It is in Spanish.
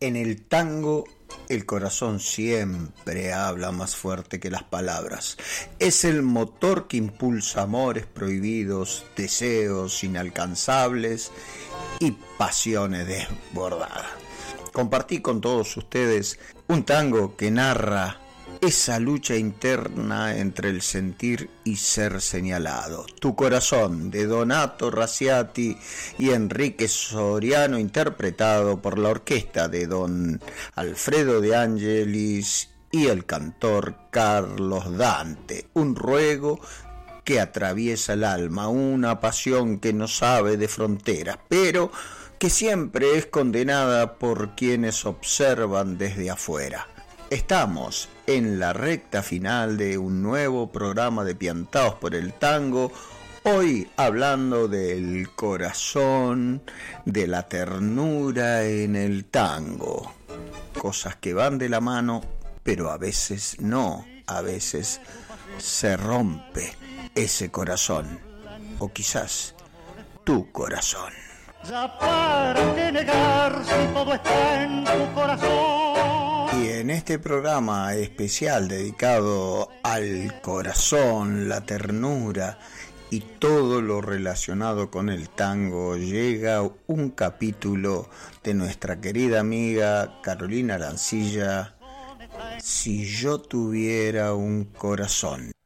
En el tango, el corazón siempre habla más fuerte que las palabras. Es el motor que impulsa amores prohibidos, deseos inalcanzables y pasiones desbordadas. Compartí con todos ustedes un tango que narra esa lucha interna entre el sentir y ser señalado. Tu corazón, de Donato Raciati y Enrique Soriano, interpretado por la orquesta de don Alfredo de Angelis y el cantor Carlos Dante. Un ruego que atraviesa el alma, una pasión que no sabe de fronteras, pero que siempre es condenada por quienes observan desde afuera. Estamos en la recta final de un nuevo programa de Piantados por el Tango, hoy hablando del corazón, de la ternura en el tango, cosas que van de la mano, pero a veces no, a veces se rompe ese corazón, o quizás tu corazón. Ya para qué negar si todo está en tu corazón. Y en este programa especial dedicado al corazón, la ternura y todo lo relacionado con el tango, llega un capítulo de nuestra querida amiga Carolina Arancilla, Si yo tuviera un corazón.